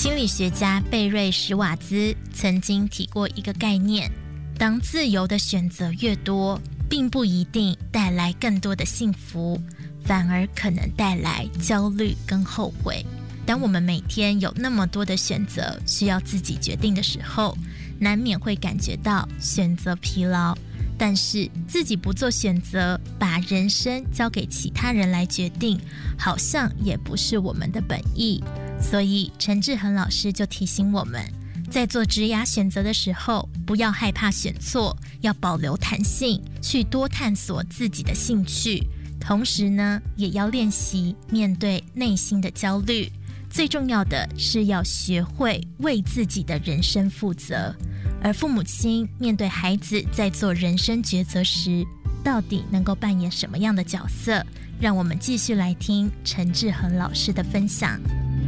心理学家贝瑞史瓦兹曾经提过一个概念，当自由的选择越多，并不一定带来更多的幸福，反而可能带来焦虑跟后悔。当我们每天有那么多的选择需要自己决定的时候，难免会感觉到选择疲劳。但是自己不做选择，把人生交给其他人来决定，好像也不是我们的本意。所以陈志恒老师就提醒我们，在做职涯选择的时候，不要害怕选错，要保留弹性，去多探索自己的兴趣。同时呢，也要练习面对内心的焦虑。最重要的是要学会为自己的人生负责。而父母亲面对孩子在做人生抉择时，到底能够扮演什么样的角色？让我们继续来听陈志恒老师的分享。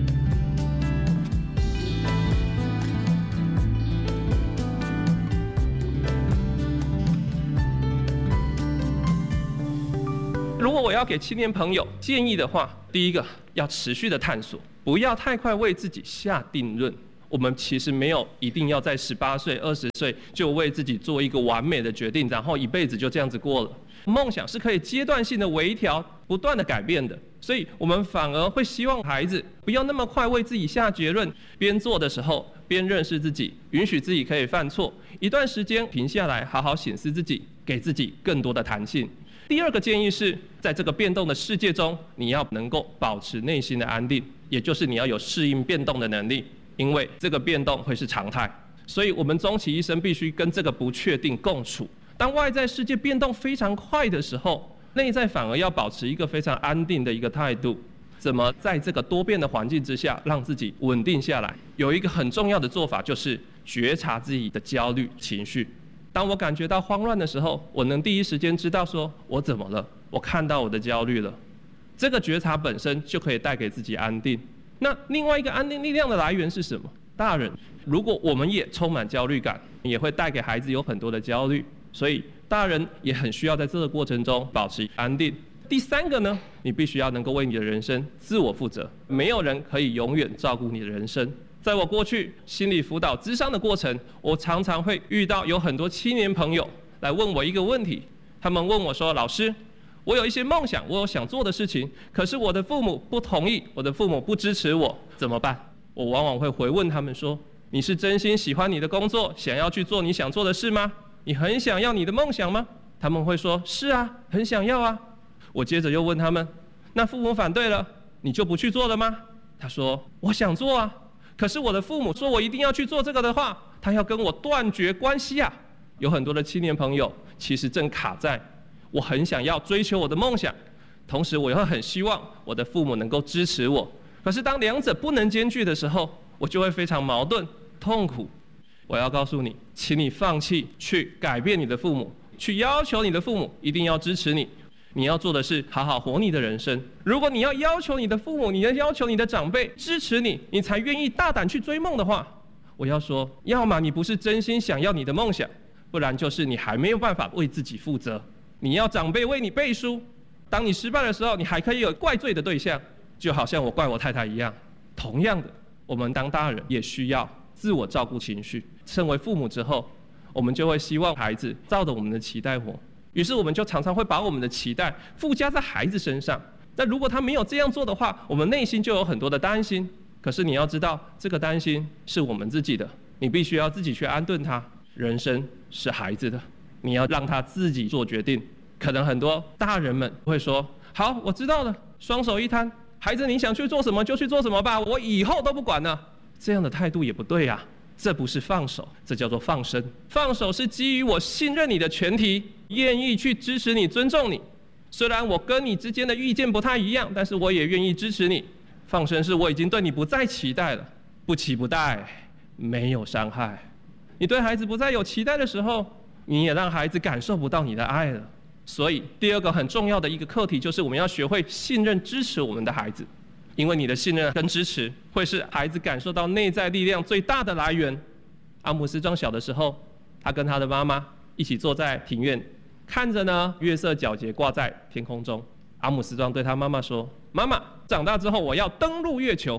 如果我要给青年朋友建议的话，第一个要持续的探索，不要太快为自己下定论。我们其实没有一定要在18岁、20岁就为自己做一个完美的决定，然后一辈子就这样子过了。梦想是可以阶段性的微调，不断的改变的。所以我们反而会希望孩子不要那么快为自己下结论，边做的时候边认识自己，允许自己可以犯错，一段时间停下来好好审视自己，给自己更多的弹性。第二个建议是，在这个变动的世界中，你要能够保持内心的安定，也就是你要有适应变动的能力，因为这个变动会是常态，所以我们终其一生必须跟这个不确定共处。当外在世界变动非常快的时候，内在反而要保持一个非常安定的一个态度。怎么在这个多变的环境之下让自己稳定下来？有一个很重要的做法，就是觉察自己的焦虑情绪。当我感觉到慌乱的时候，我能第一时间知道说我怎么了，我看到我的焦虑了。这个觉察本身就可以带给自己安定。那另外一个安定力量的来源是什么？大人，如果我们也充满焦虑感，也会带给孩子有很多的焦虑，所以大人也很需要在这个过程中保持安定。第三个呢，你必须要能够为你的人生自我负责，没有人可以永远照顾你的人生。在我过去心理辅导咨商的过程，我常常会遇到有很多青年朋友来问我一个问题，他们问我说，老师，我有一些梦想，我有想做的事情，可是我的父母不同意，我的父母不支持我，怎么办？我往往会回问他们说，你是真心喜欢你的工作，想要去做你想做的事吗？你很想要你的梦想吗？他们会说，是啊，很想要啊。我接着又问他们，那父母反对了，你就不去做了吗？他说，我想做啊，可是我的父母说我一定要去做这个的话，他要跟我断绝关系啊。有很多的青年朋友其实正卡在我很想要追求我的梦想，同时我又很希望我的父母能够支持我，可是当两者不能兼具的时候，我就会非常矛盾痛苦。我要告诉你，请你放弃去改变你的父母，去要求你的父母一定要支持你。你要做的是好好活你的人生。如果你要要求你的父母，你要要求你的长辈支持你，你才愿意大胆去追梦的话，我要说，要么你不是真心想要你的梦想，不然就是你还没有办法为自己负责。你要长辈为你背书，当你失败的时候，你还可以有怪罪的对象，就好像我怪我太太一样。同样的，我们当大人也需要自我照顾情绪。身为父母之后，我们就会希望孩子照着我们的期待活，于是我们就常常会把我们的期待附加在孩子身上。但如果他没有这样做的话，我们内心就有很多的担心。可是你要知道，这个担心是我们自己的，你必须要自己去安顿他。人生是孩子的，你要让他自己做决定。可能很多大人们会说，好，我知道了，双手一摊，孩子你想去做什么就去做什么吧，我以后都不管了。这样的态度也不对啊，这不是放手，这叫做放生。放手是基于我信任你的前提，愿意去支持你、尊重你。虽然我跟你之间的意见不太一样，但是我也愿意支持你。放生是我已经对你不再期待了，不期不待，没有伤害。你对孩子不再有期待的时候，你也让孩子感受不到你的爱了。所以第二个很重要的一个课题，就是我们要学会信任支持我们的孩子，因为你的信任跟支持会是孩子感受到内在力量最大的来源。阿姆斯壮小的时候，他跟他的妈妈一起坐在庭院，看着呢月色皎洁挂在天空中。阿姆斯壮对他妈妈说，妈妈，长大之后我要登陆月球。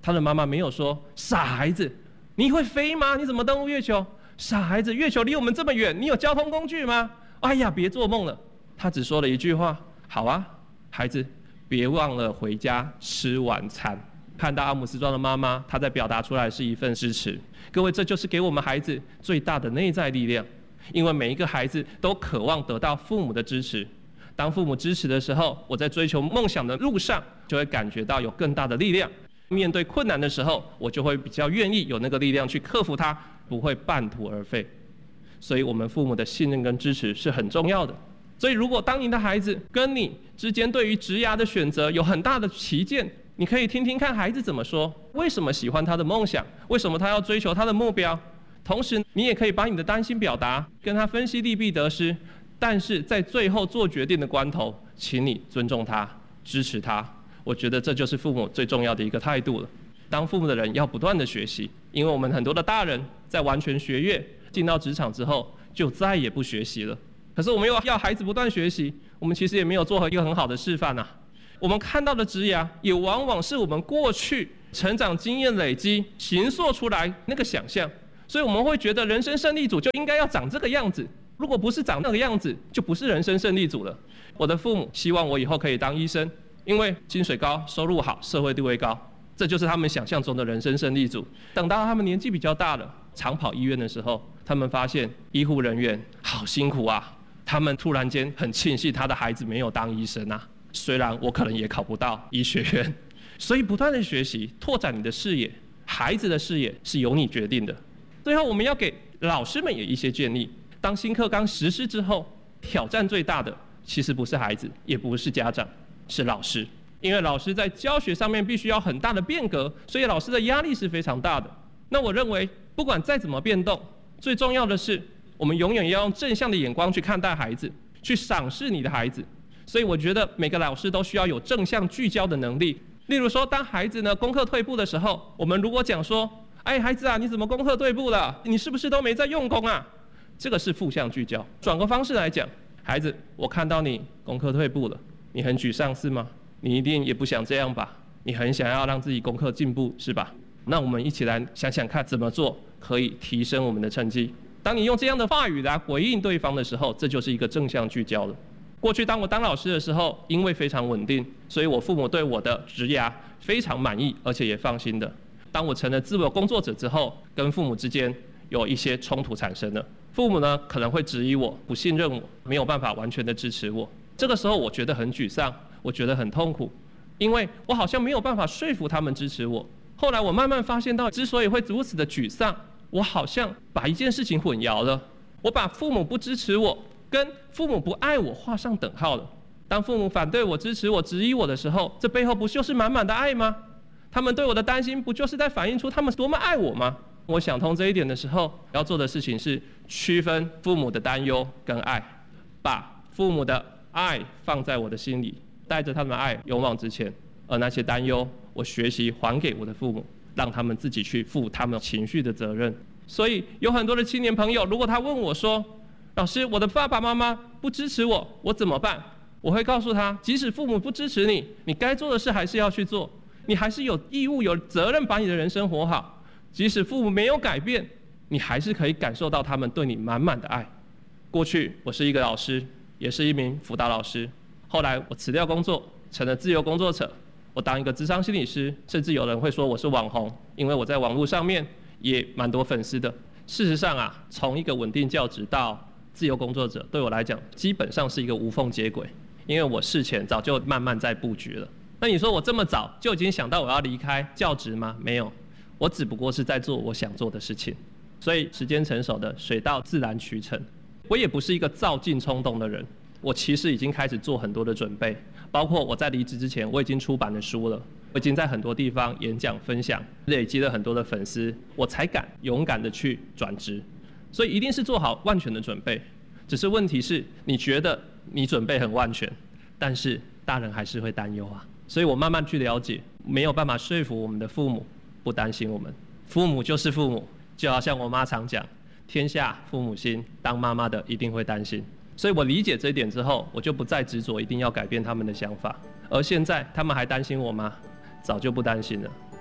他的妈妈没有说傻孩子，你会飞吗？你怎么登陆月球？傻孩子，月球离我们这么远，你有交通工具吗？哎呀，别做梦了。他只说了一句话：好啊，孩子，别忘了回家吃晚餐。看到阿姆斯壮的妈妈，她在表达出来是一份支持。各位，这就是给我们孩子最大的内在力量，因为每一个孩子都渴望得到父母的支持。当父母支持的时候，我在追求梦想的路上就会感觉到有更大的力量。面对困难的时候，我就会比较愿意有那个力量去克服它，不会半途而废。所以我们父母的信任跟支持是很重要的。所以如果当你的孩子跟你之间对于职涯的选择有很大的歧见，你可以听听看孩子怎么说，为什么喜欢他的梦想，为什么他要追求他的目标。同时你也可以把你的担心表达，跟他分析利弊得失，但是在最后做决定的关头，请你尊重他，支持他。我觉得这就是父母最重要的一个态度了。当父母的人要不断的学习，因为我们很多的大人在完全学业进到职场之后就再也不学习了。可是我们又要孩子不断学习，我们其实也没有做一个很好的示范啊。我们看到的职涯也往往是我们过去成长经验累积形塑出来那个想象，所以我们会觉得人生胜利组就应该要长这个样子，如果不是长那个样子，就不是人生胜利组了。我的父母希望我以后可以当医生，因为薪水高、收入好、社会地位高，这就是他们想象中的人生胜利组。等到他们年纪比较大了，常跑医院的时候，他们发现医护人员好辛苦啊，他们突然间很庆幸他的孩子没有当医生啊。虽然我可能也考不到医学院，所以不断的学习，拓展你的视野。孩子的视野是由你决定的。最后，我们要给老师们也一些建议。当新课纲实施之后，挑战最大的其实不是孩子，也不是家长，是老师。因为老师在教学上面必须要很大的变革，所以老师的压力是非常大的。那我认为，不管再怎么变动，最重要的是，我们永远要用正向的眼光去看待孩子，去赏识你的孩子。所以我觉得每个老师都需要有正向聚焦的能力。例如说，当孩子呢功课退步的时候，我们如果讲说，哎，孩子啊，你怎么功课退步了？你是不是都没在用功啊？这个是负向聚焦。转个方式来讲，孩子，我看到你功课退步了，你很沮丧是吗？你一定也不想这样吧？你很想要让自己功课进步是吧？那我们一起来想想看，怎么做可以提升我们的成绩。当你用这样的话语来回应对方的时候，这就是一个正向聚焦了。过去当我当老师的时候，因为非常稳定，所以我父母对我的职涯非常满意，而且也放心的。当我成了自由工作者之后，跟父母之间有一些冲突产生了。父母呢可能会质疑我，不信任我，没有办法完全的支持我。这个时候我觉得很沮丧，我觉得很痛苦，因为我好像没有办法说服他们支持我。后来我慢慢发现到，之所以会如此的沮丧，我好像把一件事情混淆了。我把父母不支持我跟父母不爱我画上等号了。当父母反对我、支持我、质疑我的时候，这背后不就是满满的爱吗？他们对我的担心不就是在反映出他们多么爱我吗？我想通这一点的时候，要做的事情是区分父母的担忧跟爱，把父母的爱放在我的心里，带着他们的爱勇往直前，而那些担忧我学习还给我的父母，让他们自己去负他们情绪的责任。所以有很多的青年朋友，如果他问我说，老师，我的爸爸妈妈不支持我，我怎么办？我会告诉他，即使父母不支持你，你该做的事还是要去做，你还是有义务、有责任把你的人生活好。即使父母没有改变，你还是可以感受到他们对你满满的爱。过去我是一个老师，也是一名辅导老师，后来我辞掉工作，成了自由工作者。我当一个諮商心理师，甚至有人会说我是网红，因为我在网络上面也蛮多粉丝的。事实上啊，从一个稳定教职到自由工作者，对我来讲基本上是一个无缝接轨，因为我事前早就慢慢在布局了。那你说我这么早就已经想到我要离开教职吗？没有，我只不过是在做我想做的事情。所以时间成熟的水到自然渠成。我也不是一个躁进冲动的人，我其实已经开始做很多的准备，包括我在离职之前，我已经出版了书了，我已经在很多地方演讲分享，累积了很多的粉丝，我才敢勇敢的去转职。所以一定是做好万全的准备，只是问题是你觉得你准备很万全，但是大人还是会担忧啊。所以我慢慢去了解，没有办法说服我们的父母不担心我们。父母就是父母，就好像我妈常讲，天下父母心，当妈妈的一定会担心。所以我理解这一点之后，我就不再执着一定要改变他们的想法。而现在他们还担心我吗？早就不担心了。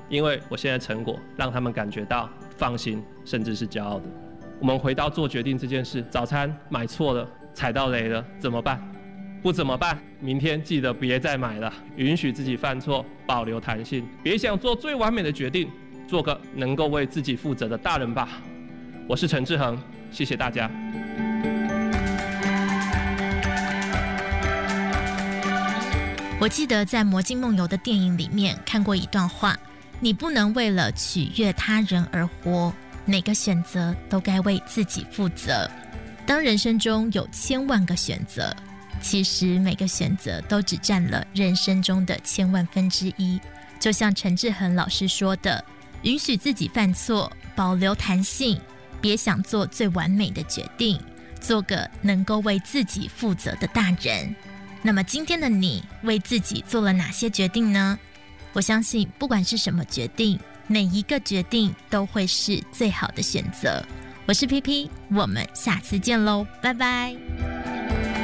因为我现在成果让他们感觉到放心，甚至是骄傲的。我们回到做决定这件事，早餐买错了，踩到雷了，怎么办？不怎么办？明天记得别再买了，允许自己犯错，保留弹性，别想做最完美的决定，做个能够为自己负责的大人吧。我是陈志恒，谢谢大家。 我记得在《魔镜梦游》的电影里面看过一段话：你不能为了取悦他人而活，每个选择都该为自己负责。当人生中有1000万个选择，其实每个选择都只占了人生中的1000万分之一。就像陈志恒老师说的，允许自己犯错，保留弹性，别想做最完美的决定，做个能够为自己负责的大人。那么今天的你为自己做了哪些决定呢？我相信不管是什么决定，每一个决定都会是最好的选择。我是 PP， 我们下次见喽，拜拜。